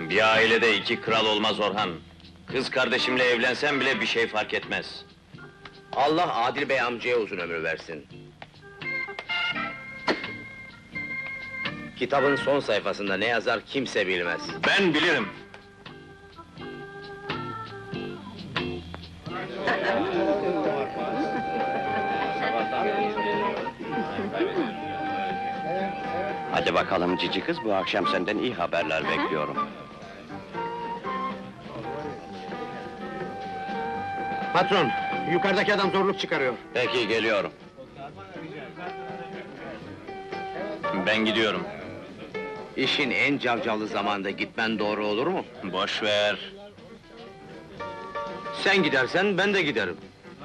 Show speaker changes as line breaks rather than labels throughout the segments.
Bir ailede iki kral olmaz Orhan. Kız kardeşimle evlensem bile bir şey fark etmez.
Allah Adil Bey amcaya uzun ömür versin. Kitabın son sayfasında ne yazar kimse bilmez.
Ben bilirim.
Hadi bakalım cici kız, bu akşam senden iyi haberler bekliyorum.
Patron, yukarıdaki adam zorluk çıkarıyor.
Peki, geliyorum.
Ben gidiyorum.
İşin en cavcavlı zamanda gitmen doğru olur mu?
Boş ver.
Sen gidersen ben de giderim.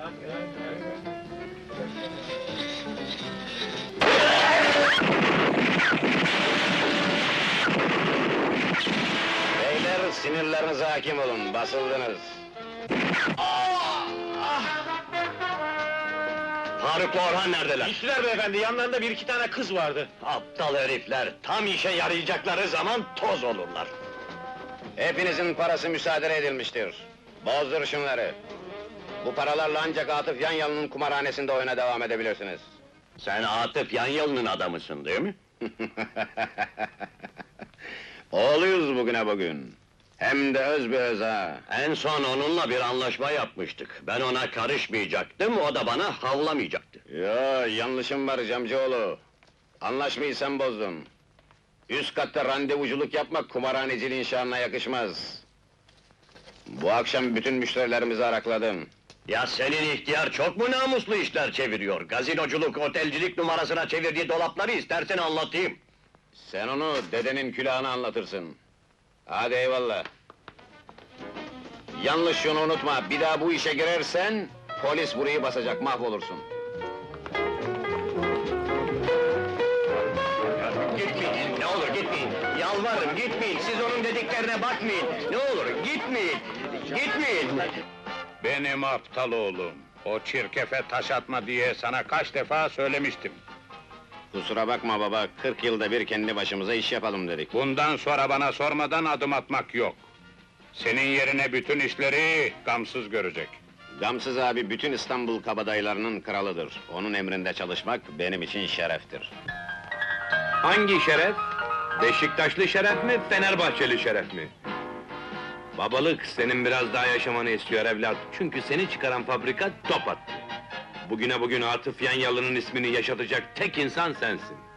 Beyler, sinirlerinize hakim olun, basıldınız. Faruk'la Orhan neredeler?
Gittiler beyefendi, yanlarında bir iki tane kız vardı.
Aptal herifler, tam işe yarayacakları zaman toz olurlar. Hepinizin parası müsaade edilmiştir. Bozdur şunları. Bu paralarla ancak Atıf Yanyalı'nın kumarhanesinde oyuna devam edebilirsiniz. Sen Atıf Yanyalı'nın adamısın, değil mi? Oğluyuz bugün. Hem de öz ha! En son onunla bir anlaşma yapmıştık. Ben ona karışmayacaktım, o da bana havlamayacaktı. Yo, yanlışım var Camcıoğlu. Anlaşmayı sen bozdun. Üst katta randevuculuk yapmak kumarhaneciliğin şanına yakışmaz. Bu akşam bütün müşterilerimizi arakladım. Ya senin ihtiyar çok mu namuslu işler çeviriyor? Gazinoculuk, otelcilik numarasına çevirdiği dolapları istersen anlatayım. Sen onu dedenin külahına anlatırsın. Hadi eyvallah. Yanlış şunu unutma, bir daha bu işe girersen... ...polis burayı basacak, mahvolursun. Gitmeyin, ne olur gitmeyin! Yalvarırım, gitmeyin! Siz onun dediklerine bakmayın! Ne olur, gitmeyin! Gitmeyin!
Benim aptal oğlum! O çirkefe taş atma diye sana kaç defa söylemiştim.
Kusura bakma baba, 40 yılda bir kendi başımıza iş yapalım dedik.
Bundan sonra bana sormadan adım atmak yok. Senin yerine bütün işleri gamsız görecek.
Gamsız abi bütün İstanbul kabadayılarının kralıdır. Onun emrinde çalışmak benim için şereftir.
Hangi şeref? Beşiktaşlı şeref mi, Fenerbahçeli şeref mi? Babalık senin biraz daha yaşamanı istiyor evlat. Çünkü seni çıkaran fabrika top attı. Bugüne bugün Atıf Yanyalı'nın ismini yaşatacak tek insan sensin.